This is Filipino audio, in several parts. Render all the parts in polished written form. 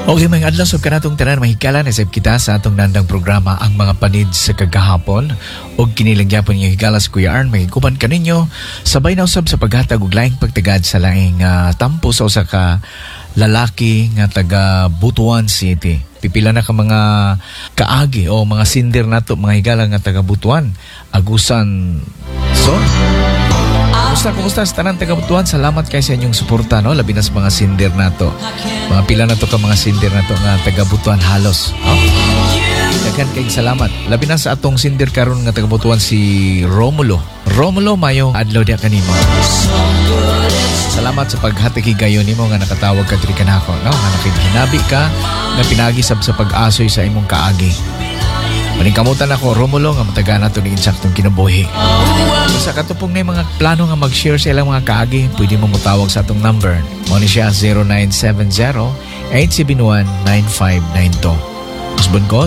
Okay, mga adlaw sa kanatong tanan mahikalan isip kita sa atong nandang programa ang mga panid sa kagahapon o kinilangyapon yung higala sa Kuya Arn mahiguban kaninyo sabay na usab sa paghatag og laing pagtagad sa laing tampo sa usa ka lalaki nga taga Butuan City. Pipila na ka mga kaagi o mga sindir nato mga higala nga taga Butuan Agusan. So Kumusta sa tanan taga Butuan? Salamat kay sa inyong suporta, no? Labi na sa mga sindir nato. Mga pila na to ka mga sindir nato nga taga Butuan halos. Oh? Daghan kay salamat. Labi na sa atong sindir karon nga taga Butuan si Romulo. Romulo mayo adlaw dia kanimo. Salamat sa paghatag higayon nimo nga nakatawag ka diri kanako, no? Nga nakiginabi ka nga pinagisab sa pag-asoy sa imong kaagi. Paningkamutan ako, Romulo, nga mataga na ito ni insaktong kinabuhi. Sa katupong na yung mga plano nga mag-share sa ilang mga kaagi, pwede mo mutawag sa atong number. Muna siya 0970-871-9592. Usbon ko,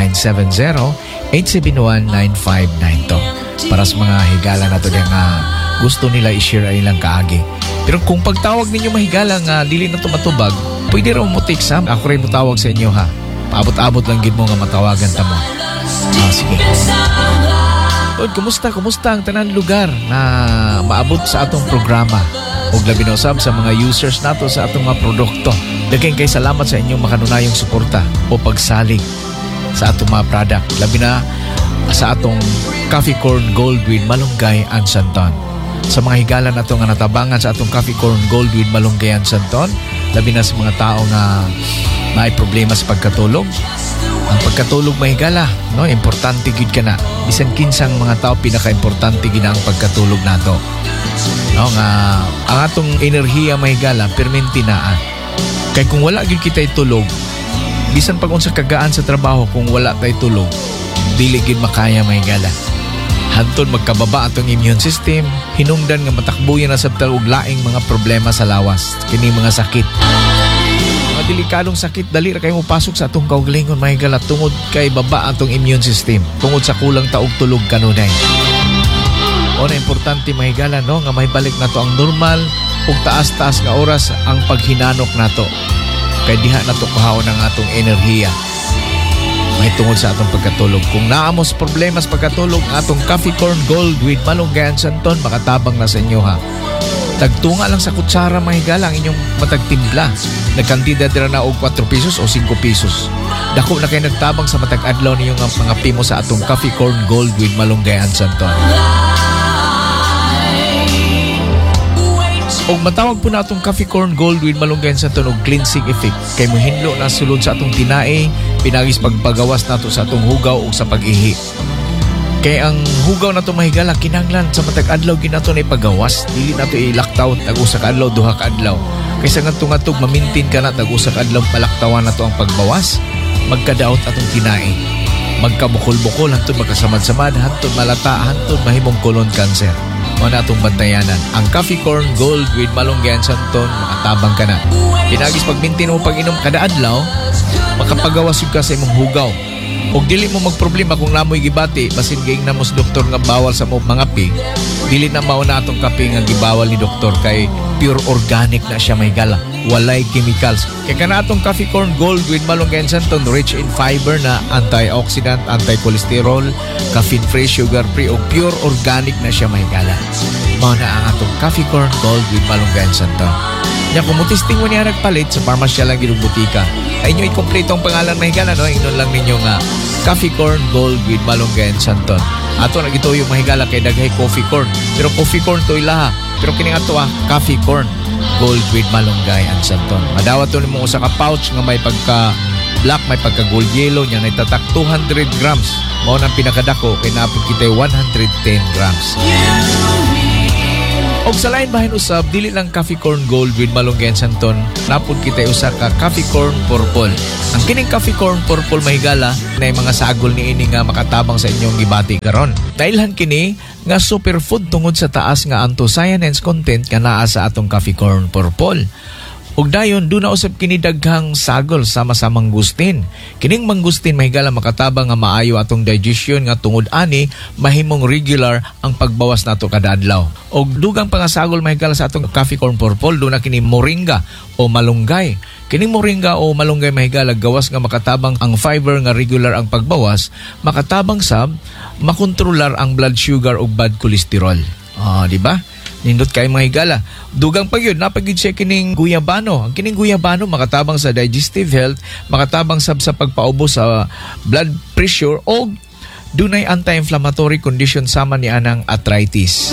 0970-871-9592. Para sa mga higala na ito nga gusto nila i-share ang ilang kaagi. Pero kung pagtawag ninyo mahigala nga dili na ito matubag, pwede rin mo take some. Ako rin mutawag sa inyo ha. Paabot-abot lang gid mo nga matawagan ta mo. Sige. Tod, kumusta ang tanan lugar na maabot sa atong programa? Ug labi na usab sa mga users nato sa atong mga produkto. Daghang kay salamat sa inyong makanunayong suporta o pagsalig sa atong mga product. Labi na sa atong Coffee Corn Gold with Malunggay and Santon. Sa mga higala nato nga natabangan sa atong Coffee Corn Gold with Malunggay and Santon, labi na sa mga tao nga may problema sa pagkatulog. Ang pagkatulog mahigala, no? Importante gid kana. Bisan kinsang mga tao pinaka-importante gid ang pagkatulog nato. No nga ang atong enerhiya mahigala permanente naa. Kay kung wala gid kita tulog, bisan pag unsa kagaan sa trabaho kung wala tay tulog, dili gid makaya mahigala. Hantod magkababa atong immune system, hinungdan nga matakbuyan na sabta og laing mga problema sa lawas, kini mga sakit. Delikadong sakit dali ra kay mo pasok sa atong kaugalingon mahigala tungod kay baba atong immune system tungod sa kulang taog tulog kanunay. O na importante mahigala no nga mahibalik nato ang normal ug taas-taas nga oras ang paghinanok nato kay diha nato kuhaon ang atong enerhiya may tungod sa atong pagkatulog. Kung naamos problema sa pagkatulog, atong Coffee Corn Gold with Malunggay and Santon makatabang na sa inyo ha. Tagtunga lang sa kutsara mahigala ang inyong matagtimpla. Nagkantidad dira na og 4 pesos o 5 pesos. Dako na kay nagtabang sa matag adlaw niyo nga mga pimo sa atong Coffee Corn Gold with Malunggay and Santon. Og matawag po na atong Coffee Corn Gold with Malunggay and Santon og cleansing effect kay mohinlo na sulod sa atong tinae, pinagis pagpagawas nato sa atong hugaw ug sa pag-ihi. Kay ang hugaw na ito mahigala, kinanglan sa matag adlaw ginato na ipagawas. Dili na ito ilaktaw, tag-usa ka adlaw, duha ka adlaw. Kaysa nga tungatog, mamintin ka na, tag-usa ka adlaw, palaktawan na ito ang pagbawas. Magkadaot atong tinae. Magkabukol-bukol, hantod magkasamad-samad, hantod malata, hantod mahimong colon cancer. O na itong bantayanan. Ang Coffee Corn Gold with Malunggay and Santon, makatabang ka na. Pinagis pagmintin mo pag-inom kada adlaw, makapagawas yun ka sa imong hugaw. Og dili mo magproblema kung namoy gibati basin gaing na mo sa doktor nga bawal sa mo mga pi, dili na mao na atong kape nga gibawal ni doktor kay pure organic na siya mahigala, walay chemicals. Kay kana atong Coffee Corn Gold with Malunggay and Santon rich in fiber na antioxidant, anti-cholesterol, caffeine free, sugar free og pure organic na siya mahigala. Mao na ang atong Coffee Corn Gold with Malunggay and Santon. Nya kung mutisting mo niya nagpalit sa parmasya lang ginong butika, ay nyo ikompleto ang pangalan mahigala, no? Inon lang ninyo nga Coffee Corn Gold with Malunggay and Santon. Ato na gito yung mahigala kay daghay coffee corn. Pero coffee corn to ilaha. Pero kining ato Coffee Corn Gold with Malunggay and Santon. Madawat to nimo usa ka pouch nga may pagka black, may pagka gold yellow nya nagtatak 200 grams. Mao nang pinakadako kay naapod kita 110 grams. Og sa lain bahin usab, dili lang Coffee Corn Gold with Malunggay and Santon, napod kita usa ka Coffee Corn Purple. Ang kining Coffee Corn Purple mahigala na mga sagol ni ini nga makatabang sa inyong gibati karon. Dailhan kini nga superfood tungod sa taas nga anthocyanins content nga naa sa atong Coffee Corn Purple. Ug dayon duna usab kini daghang sagol sama-sa mangustin. Kining mangustin mahigala makatabang nga maayo atong digestion nga tungod ani mahimong regular ang pagbawas nato kada adlaw. Ug dugang pa nga sagol mahigala sa atong Coffee Corn Purple duna kini moringa o malunggay. Kining moringa o malunggay mahigala gawas nga makatabang ang fiber nga regular ang pagbawas, makatabang sab makontrolar ang blood sugar o bad cholesterol. Di ba? Nindot kay mga higala. Dugang pag yun, napagid siya kining guyabano. Ang kining guyabano makatabang sa digestive health, makatabang sab sa pagpaubo sa blood pressure o dunay anti-inflammatory condition sama ni anang arthritis.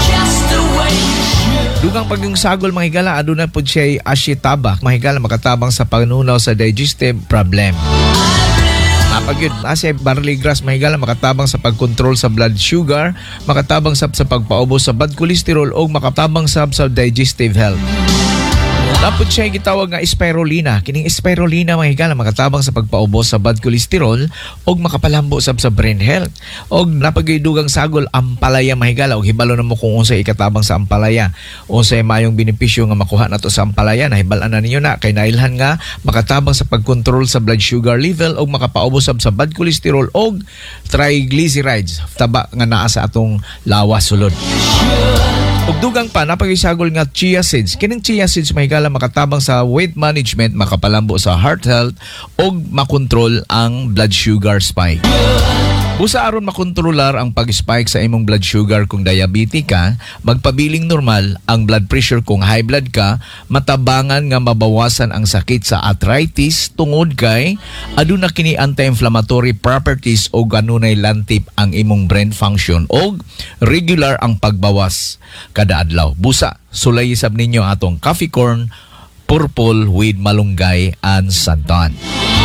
Dugang pag yung sagol mga higala, aduna po siya ashitaba. Mga higala makatabang sa panunaw sa digestive problem. Napag yun, asya barley grass mga higala makatabang sa pagkontrol sa blood sugar, makatabang sa pagpaubo sa bad cholesterol o makatabang sa digestive health. Dapat siya gitawag nga spirulina. Kining spirulina mga higala makatabang sa pagpaubos sa bad cholesterol o makapalambo sa brain health. O napagaydugang sagol ampalaya mga higala. O hibalo na mo kung unsay ikatabang sa ampalaya. Unsay mayong benepisyo nga makuha nato sa ampalaya. Nahibalan na ninyo na. Kay nailhan nga makatabang sa pagkontrol sa blood sugar level o makapaubos sa bad cholesterol o triglycerides. Taba nga naa sa atong lawas sulod. Ug dugang pa napagisagol nga chia seeds. Kining chia seeds mahigala makatabang sa weight management, makapalambo sa heart health ug makontrol ang blood sugar spike. Busa aron makontrolar ang pag-spike sa imong blood sugar kung diabetic ka, magpabiling normal ang blood pressure kung high blood ka, matabangan nga mabawasan ang sakit sa arthritis tungod kay aduna kini anti-inflammatory properties o ganunay lantip ang imong brain function o regular ang pagbawas kada adlaw. Busa sulay sab ninyo atong coffee corn purple with malunggay and santan.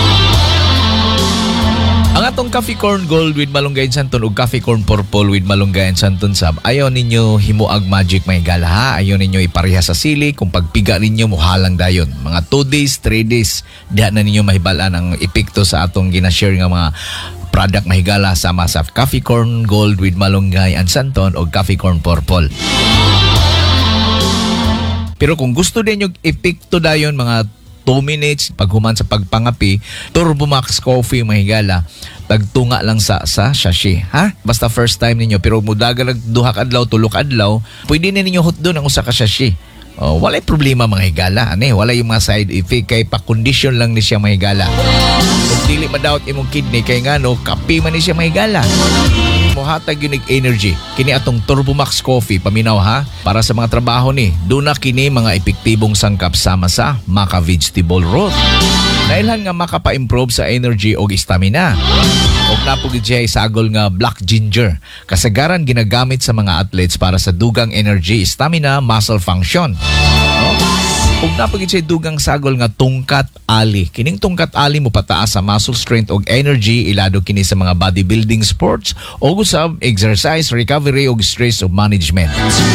Ang atong coffee corn gold with malunggay and santon ug coffee corn purple with malunggay and santon sab, ayaw ninyo himuag magic may gala ha. Ayaw ninyo ipareha sa sili. Kung pagpiga ninyo muhalang dayon. Mga 2 days, 3 days, diha na ninyo mahibalan ang epekto sa atong ginashare nga mga product mahigala sama sa coffee corn gold with malunggay and santon o coffee corn purple. Pero kung gusto din yung epekto dayon mga 2 minutes paghuman sa pagpangapi, Turbo Max Coffee mahigala tagtunga lang sa sachet ha. Basta first time ninyo pero mudagan duha ka adlaw, 3 adlaw, pwede na ninyo hot doon ang usa ka sachet. Walay problema mga higala wala yung mga side effect kay pa-condition lang ni siya mga higala. Kung dili madawat imong kidney kay ngano kape man ni siya mga higala. Mohatag yun energy. Kini atong Turbo Max Coffee paminaw ha para sa mga trabaho ni. Duna kini mga epektibong sangkap sama sa maca vegetable root. Nailhan nga makapa-improve sa energy o stamina. Og napugid siya sagol nga black ginger. Kasagaran ginagamit sa mga athletes para sa dugang energy, stamina, muscle function. Ug napagid siya dugang sagol nga tungkat ali. Kining tungkat ali mo pataas sa muscle strength ug energy, ilado kini sa mga bodybuilding sports o usab exercise, recovery ug stress management.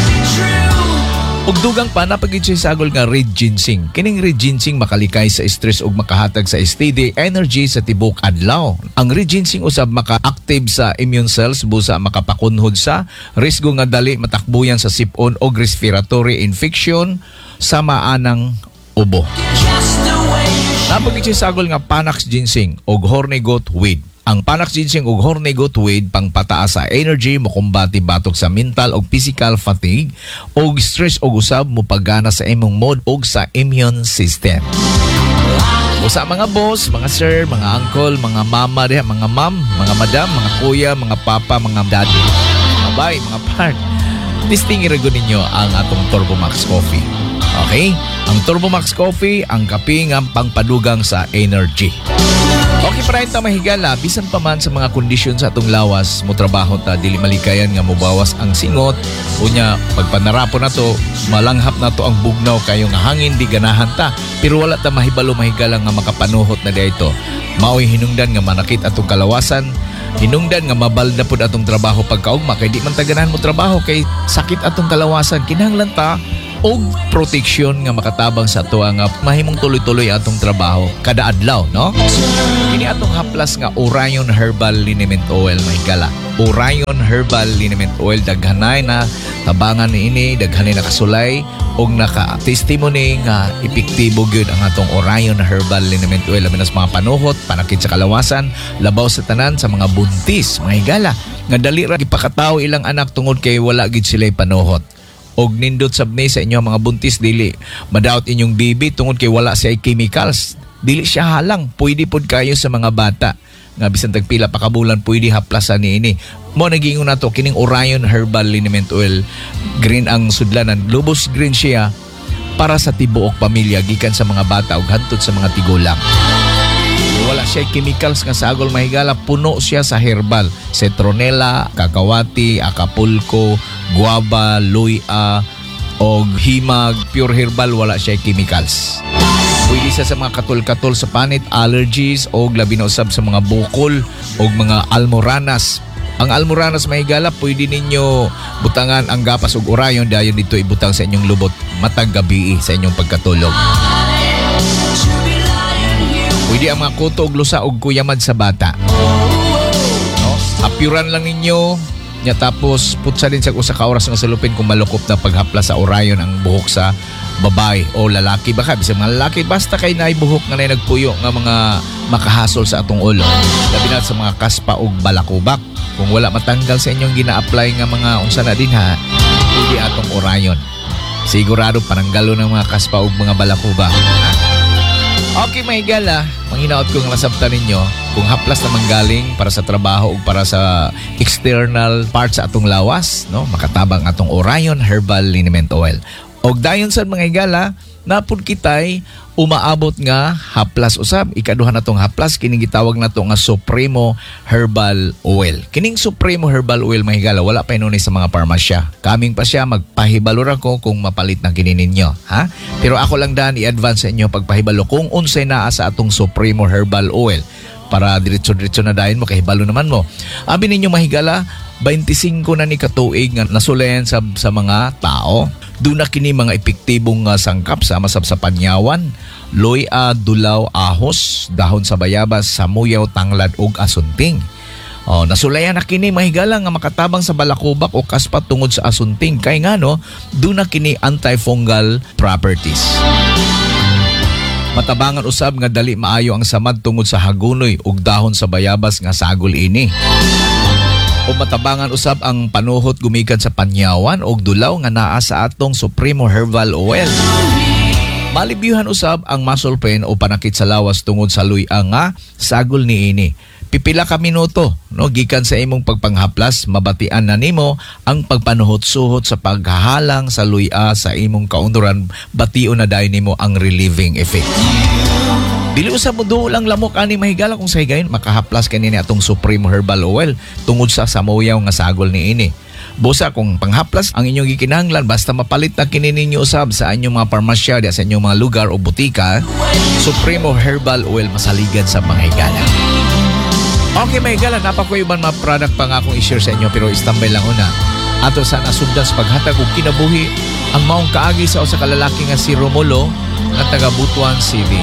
Ug dugang pa napagid siya sagol nga red ginseng. Kining red ginseng makalikay sa stress ug makahatag sa steady energy sa tibok adlaw. Ang red ginseng usab maka-active sa immune cells busa makapakunhod sa risgo nga dali matakbuyan sa sipon ug respiratory infection sama anang ubo. Napagid siya sagol nga Panax ginseng ug horny goat weed. Ang Panax ginseng ug horny goat weed pangpataas sa energy, mokumbati batok sa mental ug physical fatigue ug stress ug usab mopagana sa imong mood ug sa immune system. Usa mga boss, mga sir, mga uncle, mga mama, mga ma'am, mga madam, mga kuya, mga papa, mga daddy, mga bay, mga part. Distingi rago ninyo ang atong Turbo Max Coffee. Okay? Ang Turbo Max Coffee, ang kape nga pangpadugang sa energy. Okay pa rin ta mahigala, bisan pa man sa mga kondisyon sa atong lawas, mo trabaho ta, dili malikayan nga mobawas ang singot. Unya, pagpanarapo na to, malanghap na to ang bugnaw kayo nga hangin, di ganahan ta. Pero wala ta mahibalo mahigala nga makapanuhot na dito. Maoy hinungdan nga manakit atong kalawasan, hinungdan nga mabalda pud atong trabaho pagkaugma, kay di man taganahan mo trabaho, kay sakit atong kalawasan. Kinahanglan ta og proteksyon nga makatabang sa ato nga mahimong tuloy-tuloy atong trabaho kada adlaw, no? Kini atong haplas nga Orion Herbal Liniment Oil mahigala. Orion Herbal Liniment Oil daghanay na tabangan niini, daghanay na kasulay og naka-testimony nga epektibo gyud ang atong Orion Herbal Liniment Oil labi na sa mga panuhot, panakit sa kalawasan, labaw sa tanan sa mga buntis mahigala nga dali ra gipakataw ilang anak tungod kay wala gid sila'y panuhot. og nindot sabni sa inyong mga buntis dili madaot inyong baby tungod kay wala siya chemicals. Dili siya halang, pwede pod kayo sa mga bata nga bisan tagpila pa kabulan pwede haplasan niini. Mo nagingon nato kining Orion Herbal Liniment Oil, green ang sudlanan, lubos green siya para sa tibuok pamilya gikan sa mga bata ug hantod sa mga tigulang. Wala siya chemicals nga sagol mahigala, puno siya sa herbal, citronella, kakawati, acapulco, guava, luya, og himag, pure herbal, wala siya chemicals. Pwede siya sa mga katul-katul sa panit, allergies, og labi na usab sa mga bukol og mga almoranas. Ang almoranas mahigala, pwede ninyo butangan ang gapas og Orion dayon dito ibutang sa inyong lubot matag gabi sa inyong pagkatulog. Pwede ang mga kuto og lusa og kuyamad sa bata. No? Apyuran lang ninyo nya tapos putsa din sa usa ka oras nga salupin kung malukop na paghapla sa Orion ang buhok sa babae o lalaki. Baka bisag mga lalaki basta kay naay buhok nga nay nagpuyo nga mga makahasol sa atong ulo. Labi na sa mga kaspa og balakubak. Kung wala matanggal sa inyong gina-apply nga mga unsa na din ha, pwede atong Orion. Sigurado pananggalo ng mga kaspa og mga balakubak. Ha? Okay, mahigala, manghinaot ko ng nasabtan ninyo kung haplas na manggaling para sa trabaho o para sa external parts sa atong lawas, no? Makatabang atong Orion Herbal Liniment Oil. Og dayon sa mga higala, napud kitay umaabot nga haplas usab. Ikaduha na tong haplas, kining gitawag na to nga Supremo Herbal Oil. Kining Supremo Herbal Oil mga higala, wala pa inuni sa mga parmasya. Kaming pa siya, magpahibalor ako kung mapalit na kini ninyo. Ha? Pero ako lang daan i-advance sa inyo pagpahibalo kung unsay naa sa atong Supremo Herbal Oil. Para diretso-diretso na dahin mo, kahibalo naman mo. Abi ninyo mahigala, 25 na ni katuig nga nasulayan sa mga tao. Doon na kini mga epektibong sangkap sama sa panyawan, loya, dulaw, ahos, dahon sa bayabas, samuyaw, tanglad ug asunting. Nasulayan na kini mahigala nga makatabang sa balakubak o kaspat tungod sa asunting. Kay nga no, doon na kini antifungal properties. Matabangan usab nga dali maayo ang samad tungod sa hagunoy ug dahon sa bayabas nga sagol ini. O matabangan usab ang panuhot gumikan sa panyawan o dulaw nga naa sa atong Supremo Herbal Oil. Malibyuhan usab ang muscle pain o panakit sa lawas tungod sa luya nga sagol niini. Pipila ka minuto, no, gikan sa imong pagpanghaplas, mabatian na nimo ang pagpanuhot-suhot sa paghahalang sa luya sa imong kaunduran, bation na dayon nimo ang relieving effect. Dili usab mo lang lamok ani mahigala kung sa higayon makahaplas kanini atong Supreme Herbal Oil tungod sa samoyaw nga sagol niini. Busa kung panghaplas ang inyong gikinahanglan basta mapalit na kini ninyo usab sa inyong mga parmasya di sa inyong mga lugar o butika, Supremo Herbal Oil masaligan sa mga higala. Okay mahigala, napakuyuban mga product pa nga akong i-share sa inyo pero istambay lang una. Ato sa nasundan sa paghatag og kinabuhi ang maong kaagi sa usa ka lalaki nga si Romulo nga taga Butuan City.